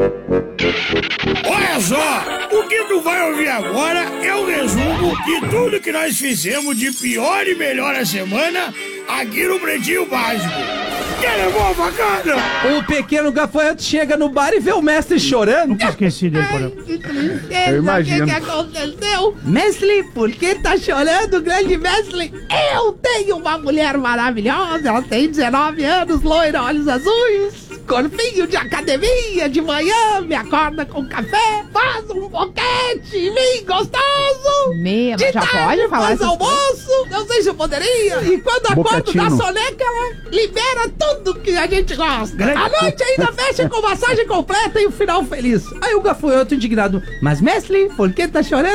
Olha só, o que tu vai ouvir agora é o resumo de tudo que nós fizemos de pior e melhor a semana aqui no Pretinho Básico. Que levou a facada? O pequeno gafanhoto chega no bar e vê o mestre chorando. Nunca esqueci dele, porra. Que tristeza, Eu imagino. o que aconteceu? Mestre, por que tá chorando, grande mestre? Eu tenho uma mulher maravilhosa, ela tem 19 anos, loira, olhos azuis, corpinho de academia, de manhã, me acorda com café, faz um boquete em mim, gostoso! Mas De já tarde pode falar faz essas almoço, não sei se eu poderia. E quando acordo Bocatino. da soneca, ela libera tudo que a gente gosta. Grande- À noite ainda fecha com massagem completa e o final feliz. Aí o gafanhoto indignado, mas mestre, por que tá chorando?